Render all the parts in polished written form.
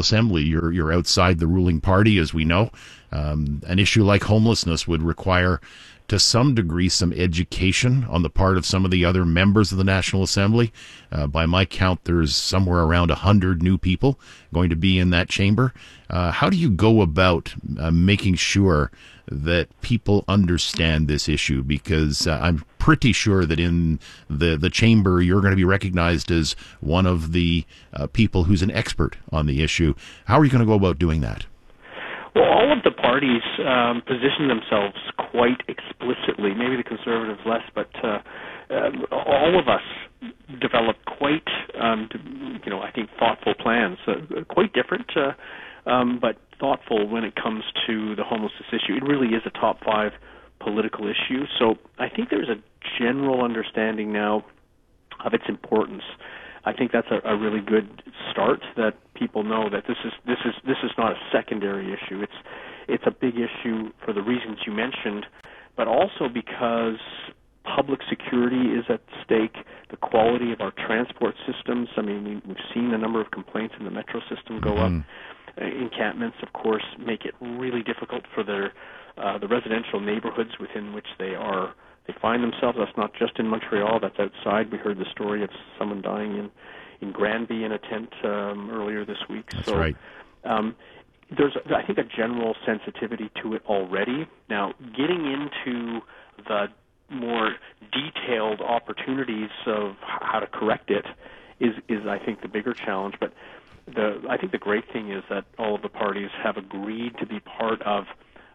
Assembly. You're outside the ruling party, as we know. An issue like homelessness would require, to some degree, some education on the part of some of the other members of the National Assembly. By my count, there's somewhere around 100 new people going to be in that chamber. How do you go about making sure that people understand this issue? Because I'm pretty sure that in the chamber, you're going to be recognized as one of the people who's an expert on the issue. How are you going to go about doing that? Well, all of the parties position themselves quite explicitly, maybe the Conservatives less, but all of us developed quite, I think, thoughtful plans, quite different, but thoughtful when it comes to the homelessness issue. It really is a top 5 political issue, so I think there's a general understanding now of its importance. I think that's a really good start, that people know that this is not a secondary issue. It's a big issue for the reasons you mentioned, but also because public security is at stake, the quality of our transport systems. I mean, we've seen the number of complaints in the metro system go up. Encampments, of course, make it really difficult for the residential neighborhoods within which they find themselves. That's not just in Montreal, that's outside. We heard the story of someone dying in Granby in a tent earlier this week. That's right. There's, I think, a general sensitivity to it already. Now, getting into the more detailed opportunities of how to correct it is I think, the bigger challenge. But I think the great thing is that all of the parties have agreed to be part of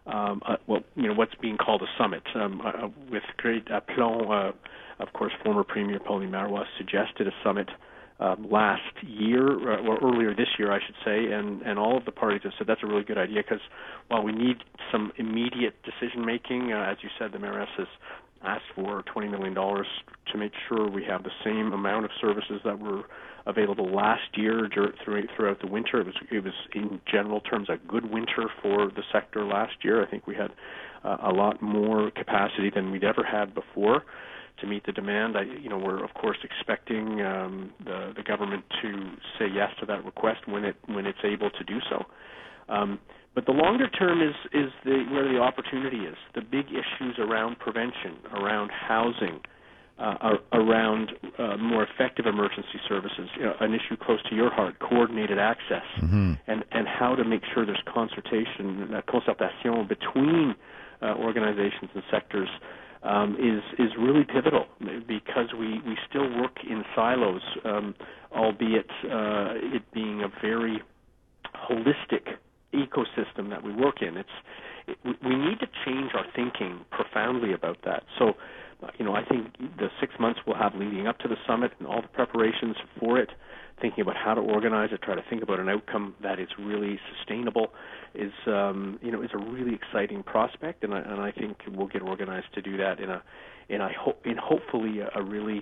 what's being called a summit, with great aplomb. Of course, former Premier Pauline Marois suggested a summit last year, or earlier this year, I should say, and all of the parties have said that's a really good idea, because while we need some immediate decision-making, as you said, the mayoress has asked for $20 million to make sure we have the same amount of services that were available last year throughout the winter. It was in general terms a good winter for the sector last year. I think we had a lot more capacity than we'd ever had before to meet the demand. We're of course expecting the government to say yes to that request when it's able to do so. But the longer term is where the opportunity is. The big issues around prevention, around housing, around more effective emergency services, an issue close to your heart, coordinated access, and how to make sure there's concertation between organizations and sectors is really pivotal, because we still work in silos, albeit it being a very holistic ecosystem that we work in. We need to change our thinking profoundly about that. So, I think the 6 months we'll have leading up to the summit and all the preparations for it, thinking about how to organize it, try to think about an outcome that is really sustainable, is a really exciting prospect, and I think we'll get organized to do that in hopefully a really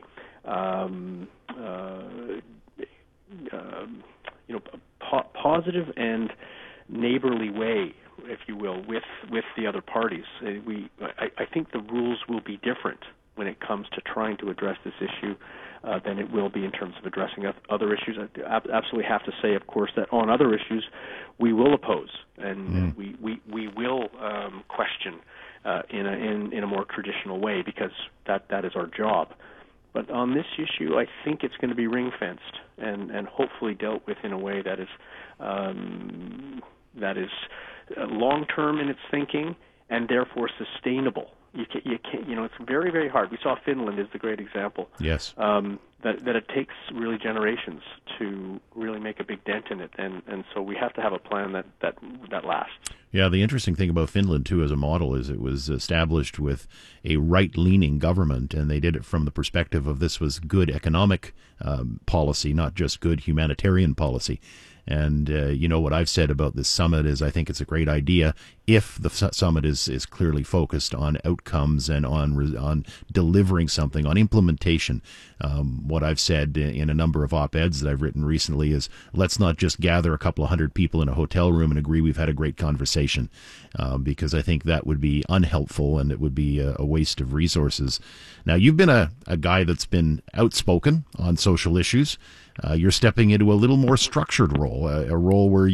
positive and neighborly way, if you will, with the other parties. I think the rules will be different when it comes to trying to address this issue than it will be in terms of addressing other issues. I absolutely have to say, of course, that on other issues we will oppose and we will question in a more traditional way, because that is our job. But on this issue, I think it's going to be ring-fenced and hopefully dealt with in a way that is long-term in its thinking and therefore sustainable. You can't, it's very, very hard. We saw Finland is the great example. Yes. That it takes really generations to really make a big dent in it, and so we have to have a plan that lasts. Yeah, the interesting thing about Finland, too, as a model is it was established with a right-leaning government, and they did it from the perspective of this was good economic policy, not just good humanitarian policy. And what I've said about this summit is I think it's a great idea if the summit is clearly focused on outcomes and on delivering something, on implementation. What I've said in a number of op-eds that I've written recently is let's not just gather a couple of hundred people in a hotel room and agree we've had a great conversation, because I think that would be unhelpful and it would be a waste of resources. Now, you've been a guy that's been outspoken on social issues. You're stepping into a little more structured role, a role where